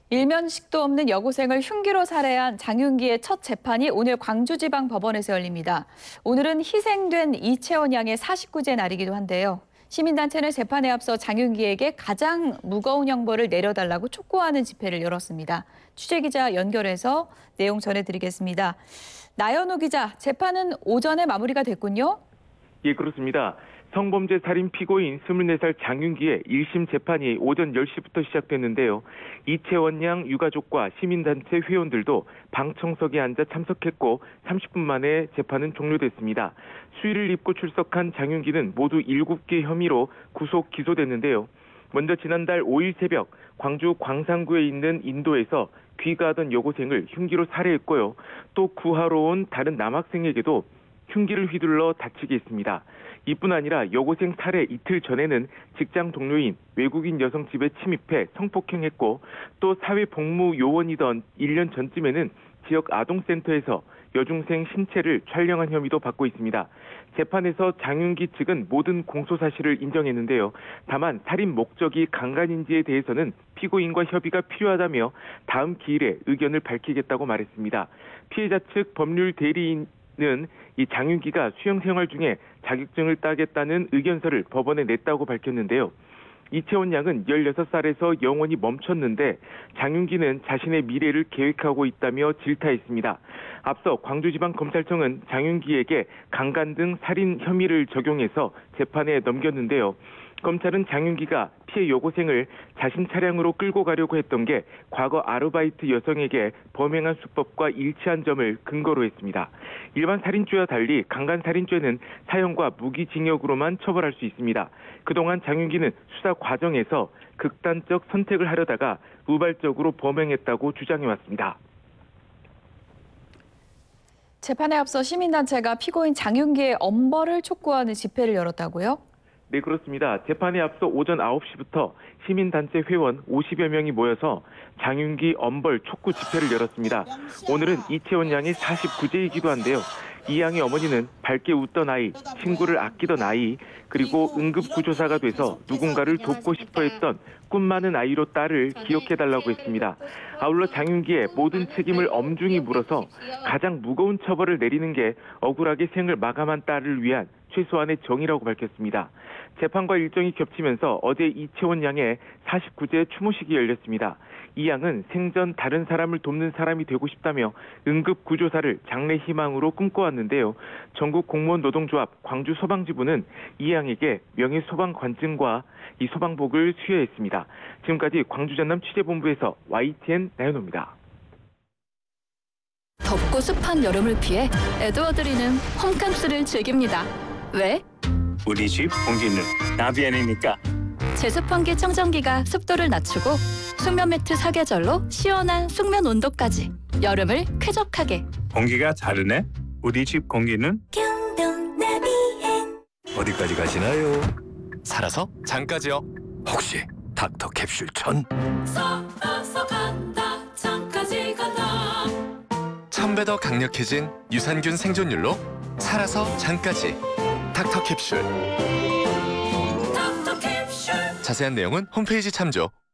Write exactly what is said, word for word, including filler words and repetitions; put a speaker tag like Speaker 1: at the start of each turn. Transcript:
Speaker 1: 일면식도 없는 여고생을 흉기로 살해한 장윤기의 첫 재판이 오늘 광주지방법원에서 열립니다. 오늘은 희생된 이채원 양의 사십구 제 날이기도 한데요. 시민단체는 재판에 앞서 장윤기에게 가장 무거운 형벌을 내려달라고 촉구하는 집회를 열었습니다. 취재기자 연결해서 내용 전해드리겠습니다. 나연호 기자, 재판은 오전에 마무리가 됐군요.
Speaker 2: 예, 그렇습니다. 성범죄 살인 피고인 스물네 살 장윤기의 일 심 재판이 오전 열 시부터 시작됐는데요. 이채원 양 유가족과 시민단체 회원들도 방청석에 앉아 참석했고 삼십 분 만에 재판은 종료됐습니다. 수의를 입고 출석한 장윤기는 모두 일곱 개 혐의로 구속 기소됐는데요. 먼저 지난달 오 일 새벽 광주 광산구에 있는 인도에서 귀가하던 여고생을 흉기로 살해했고요. 또 구하러 온 다른 남학생에게도 흉기를 휘둘러 다치게 했습니다. 이뿐 아니라 여고생 살해 이틀 전에는 직장 동료인 외국인 여성 집에 침입해 성폭행했고 또 사회복무요원이던 일 년 전쯤에는 지역 아동센터에서 여중생 신체를 촬영한 혐의도 받고 있습니다. 재판에서 장윤기 측은 모든 공소사실을 인정했는데요. 다만 살인 목적이 강간인지에 대해서는 피고인과 협의가 필요하다며 다음 기일에 의견을 밝히겠다고 말했습니다. 피해자 측 법률 대리인 는 이 장윤기가 수영 생활 중에 자격증을 따겠다는 의견서를 법원에 냈다고 밝혔는데요. 이채원 양은 열여섯 살에서 영원히 멈췄는데 장윤기는 자신의 미래를 계획하고 있다며 질타했습니다. 앞서 광주지방검찰청은 장윤기에게 강간 등 살인 혐의를 적용해서 재판에 넘겼는데요. 검찰은 장윤기가 피해 여고생을 자신 차량으로 끌고 가려고 했던 게 과거 아르바이트 여성에게 범행한 수법과 일치한 점을 근거로 했습니다. 일반 살인죄와 달리 강간살인죄는 사형과 무기징역으로만 처벌할 수 있습니다. 그동안 장윤기는 수사 과정에서 극단적 선택을 하려다가 우발적으로 범행했다고 주장해왔습니다.
Speaker 1: 재판에 앞서 시민단체가 피고인 장윤기의 엄벌을 촉구하는 집회를 열었다고요?
Speaker 2: 네, 그렇습니다. 재판에 앞서 오전 아홉 시부터 시민단체 회원 오십여 명이 모여서 장윤기 엄벌 촉구 집회를 열었습니다. 오늘은 이채원 양의 사십구 제이기도 한데요. 이 양의 어머니는 밝게 웃던 아이, 친구를 아끼던 아이, 그리고 응급구조사가 돼서 누군가를 돕고 싶어 했던 꿈 많은 아이로 딸을 기억해달라고 했습니다. 아울러 장윤기의 모든 책임을 엄중히 물어서 가장 무거운 처벌을 내리는 게 억울하게 생을 마감한 딸을 위한 최소한의 정의라고 밝혔습니다. 재판과 일정이 겹치면서 어제 이채원 양의 사십구 제 추모식이 열렸습니다. 이 양은 생전 다른 사람을 돕는 사람이 되고 싶다며 응급구조사를 장래 희망으로 꿈꿔왔는데요. 전국 공무원 노동조합 광주소방지부는 이 양에게 명예소방관증과 이 소방복을 수여했습니다. 지금까지 광주전남 취재본부에서 와이티엔 나연호입니다.
Speaker 3: 덥고 습한 여름을 피해 에드워드리는 홈캉스를 즐깁니다. 왜?
Speaker 4: 우리 집 공기는 나비엔이니까.
Speaker 3: 제습 환기 청정기가 습도를 낮추고 숙면 매트 사계절로 시원한 숙면 온도까지 여름을 쾌적하게.
Speaker 4: 공기가 다르네. 우리 집 공기는
Speaker 5: 경동 나비엔.
Speaker 6: 어디까지 가시나요? 살아서 장까지요. 혹시 닥터 캡슐 천?
Speaker 5: 살아서 간다 장까지 간다.
Speaker 6: 천 배 더 강력해진 유산균 생존율로 살아서 장까지. 닥터 캡슐.
Speaker 5: 닥터 캡슐.
Speaker 6: 자세한 내용은 홈페이지 참조.